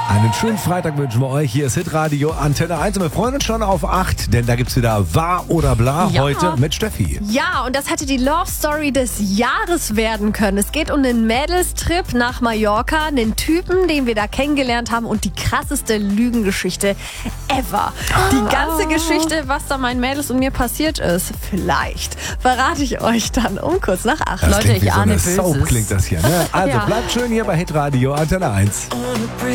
Einen schönen Freitag wünschen wir euch. Hier ist Hitradio Antenne 1 und wir freuen uns schon auf 8, denn da gibt's wieder Wahr oder Bla heute mit Steffi. Ja, und das hätte die Love Story des Jahres werden können. Es geht um einen Mädelstrip nach Mallorca, einen Typen, den wir da kennengelernt haben und die krasseste Lügengeschichte ever. Die ganze Geschichte, was da meinen Mädels und mir passiert ist, vielleicht verrate ich euch dann um kurz nach 8. Das Leute, klingt wie ich so ahne eine Soap, Böses. klingt das hier. Ne? Also Ja. bleibt schön hier bei Hitradio Antenne 1.